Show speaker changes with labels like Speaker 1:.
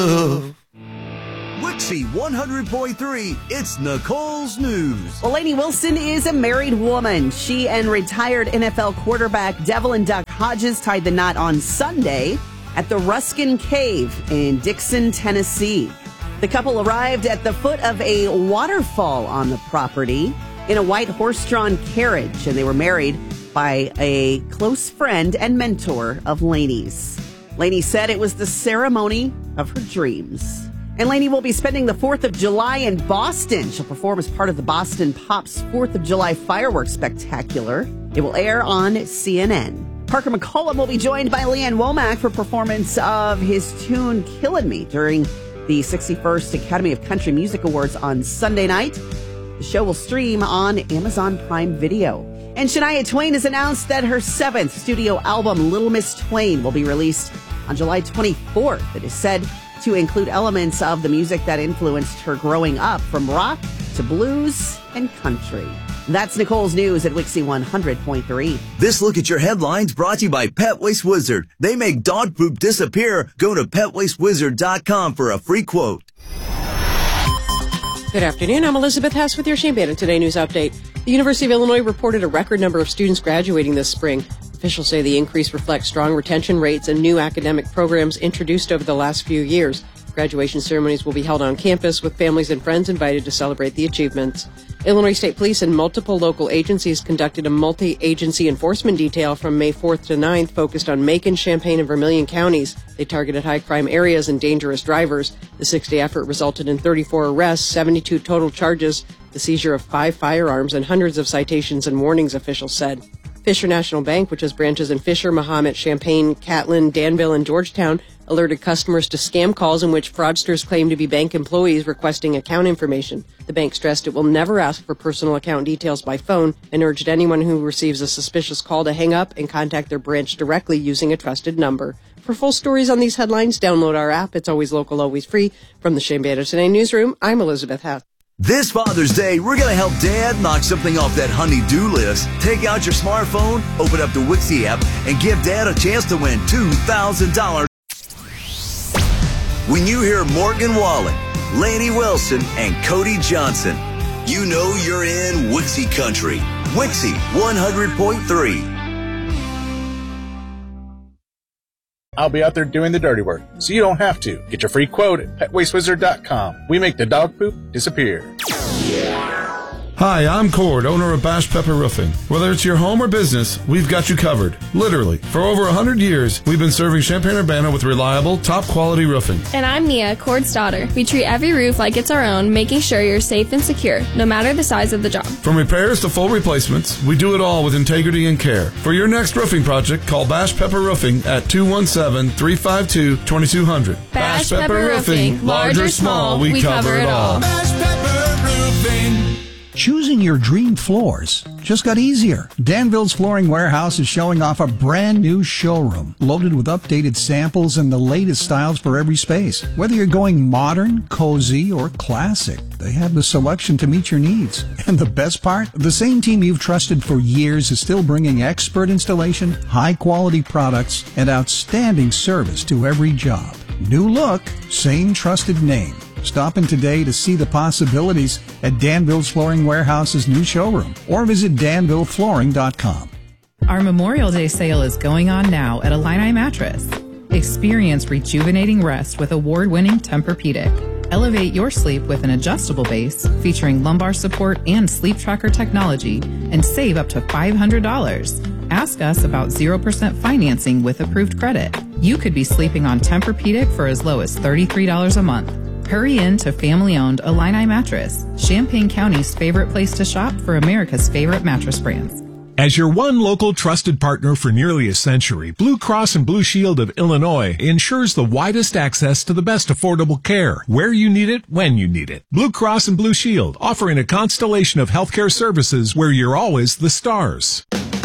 Speaker 1: Wixie 100.3, it's Nicole's News.
Speaker 2: Well, Lainey Wilson is a married woman. She and retired NFL quarterback Devlin Duck Hodges tied the knot on Sunday at the Ruskin Cave in Dixon, Tennessee. The couple arrived at the foot of a waterfall on the property in a white horse-drawn carriage, and they were married by a close friend and mentor of Lainey's. Lainey said it was the ceremony of her dreams. And Lainey will be spending the 4th of July in Boston. She'll perform as part of the Boston Pops 4th of July Fireworks Spectacular. It will air on CNN. Parker McCollum will be joined by Leanne Womack for performance of his tune Killin' Me during the 61st Academy of Country Music Awards on Sunday night. The show will stream on Amazon Prime Video. And Shania Twain has announced that her 7th studio album, Little Miss Twain, will be released on July 24th. It is said to include elements of the music that influenced her growing up, from rock to blues and country. That's Nicole's News at Wixie 100.3.
Speaker 1: This look at your headlines brought to you by Pet Waste Wizard. They make dog poop disappear. Go to PetWasteWizard.com for a free quote.
Speaker 3: Good afternoon. I'm Elizabeth Hess with your Shane Bannon Today News Update. The University of Illinois reported a record number of students graduating this spring. Officials say the increase reflects strong retention rates and new academic programs introduced over the last few years. Graduation ceremonies will be held on campus with families and friends invited to celebrate the achievements. Illinois State Police and multiple local agencies conducted a multi-agency enforcement detail from May 4th to 9th focused on Macon, Champaign, and Vermilion counties. They targeted high-crime areas and dangerous drivers. The 6-day effort resulted in 34 arrests, 72 total charges, the seizure of 5 firearms, and hundreds of citations and warnings, officials said. Fisher National Bank, which has branches in Fisher, Mahomet, Champaign, Catlin, Danville, and Georgetown, alerted customers to scam calls in which fraudsters claim to be bank employees requesting account information. The bank stressed it will never ask for personal account details by phone and urged anyone who receives a suspicious call to hang up and contact their branch directly using a trusted number. For full stories on these headlines, download our app. It's always local, always free. From the Shane Bannon Today Newsroom, I'm Elizabeth Hess.
Speaker 1: This Father's Day, we're going to help Dad knock something off that honey-do list. Take out your smartphone, open up the Wixie app, and give Dad a chance to win $2,000. When you hear Morgan Wallen, Lainey Wilson, and Cody Johnson, you know you're in Wixie Country. Wixie 100.3.
Speaker 4: I'll be out there doing the dirty work, so you don't have to. Get your free quote at PetWasteWizard.com. We make the dog poop disappear.
Speaker 5: Hi, I'm Cord, owner of Bash Pepper Roofing. Whether it's your home or business, we've got you covered. Literally. For over 100 years, we've been serving Champaign-Urbana with reliable, top-quality roofing.
Speaker 6: And I'm Nia, Cord's daughter. We treat every roof like it's our own, making sure you're safe and secure, no matter the size of the job.
Speaker 5: From repairs to full replacements, we do it all with integrity and care. For your next roofing project, call Bash Pepper Roofing at 217-352-2200.
Speaker 6: Bash Pepper Roofing. Large or small, we cover it all.
Speaker 7: Bash Pepper Roofing. Choosing your dream floors just got easier. Danville's Flooring Warehouse is showing off a brand new showroom loaded with updated samples and the latest styles for every space. Whether you're going modern, cozy, or classic, they have the selection to meet your needs. And the best part? The same team you've trusted for years is still bringing expert installation, high-quality products, and outstanding service to every job. New look, same trusted name. Stop in today to see the possibilities at Danville's Flooring Warehouse's new showroom or visit danvilleflooring.com.
Speaker 8: Our Memorial Day sale is going on now at Illini Mattress. Experience rejuvenating rest with award-winning Tempur-Pedic. Elevate your sleep with an adjustable base featuring lumbar support and sleep tracker technology and save up to $500. Ask us about 0% financing with approved credit. You could be sleeping on Tempur-Pedic for as low as $33 a month. Hurry in to family-owned Illini Mattress, Champaign County's favorite place to shop for America's favorite mattress brands.
Speaker 9: As your one local trusted partner for nearly a century, Blue Cross and Blue Shield of Illinois ensures the widest access to the best affordable care, where you need it, when you need it. Blue Cross and Blue Shield, offering a constellation of healthcare services where you're always the stars.